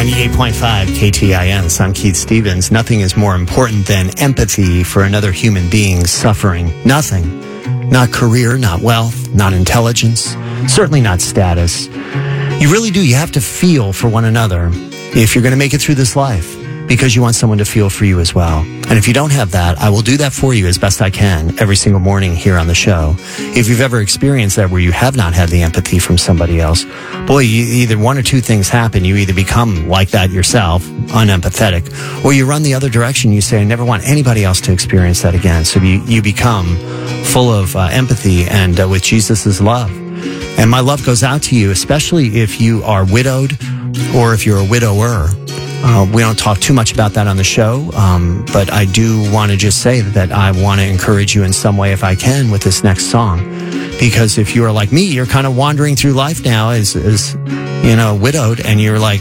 98.5 KTIN. I'm Keith Stevens. Nothing is more important than empathy for another human being's suffering. Nothing. Not career, not wealth, not intelligence, certainly not status. You really do. You have to feel for one another if you're going to make it through this life, because you want someone to feel for you as well. And if you don't have that, I will do that for you as best I can every single morning here on the show. If you've ever experienced that where you have not had the empathy from somebody else, boy, either one or two things happen. You either become like that yourself, unempathetic, or you run the other direction. You say, I never want anybody else to experience that again. So you become full of empathy and with Jesus' love. And my love goes out to you, especially if you are widowed or if you're a widower. We don't talk too much about that on the show, but I do want to just say that I want to encourage you in some way if I can with this next song. Because if you are like me, you're kind of wandering through life now as widowed, and you're like,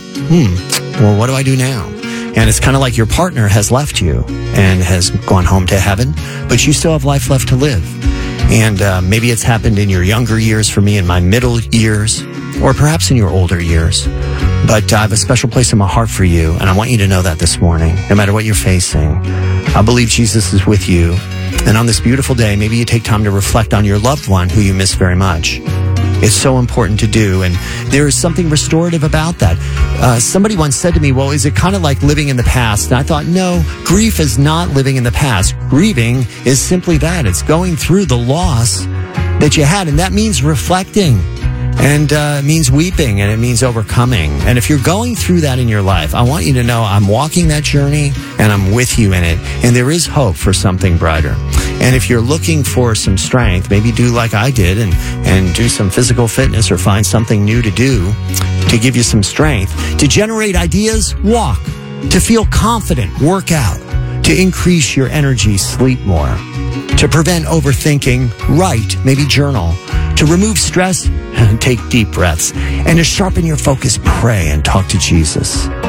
well, what do I do now? And it's kind of like your partner has left you and has gone home to heaven, but you still have life left to live. And maybe it's happened in your younger years, for me in my middle years, or perhaps in your older years. But I have a special place in my heart for you, and I want you to know that this morning, no matter what you're facing. I believe Jesus is with you. And on this beautiful day, maybe you take time to reflect on your loved one who you miss very much. It's so important to do, and there is something restorative about that. Somebody once said to me, well, is it kind of like living in the past? And I thought, no, grief is not living in the past. Grieving is simply that. It's going through the loss that you had, and that means reflecting. And it means weeping, and it means overcoming. And if you're going through that in your life, I want you to know I'm walking that journey, and I'm with you in it. And there is hope for something brighter. And if you're looking for some strength, maybe do like I did and do some physical fitness or find something new to do to give you some strength. To generate ideas, walk. To feel confident, work out. To increase your energy, sleep more. To prevent overthinking, write, maybe journal. To remove stress, take deep breaths. And to sharpen your focus, pray and talk to Jesus.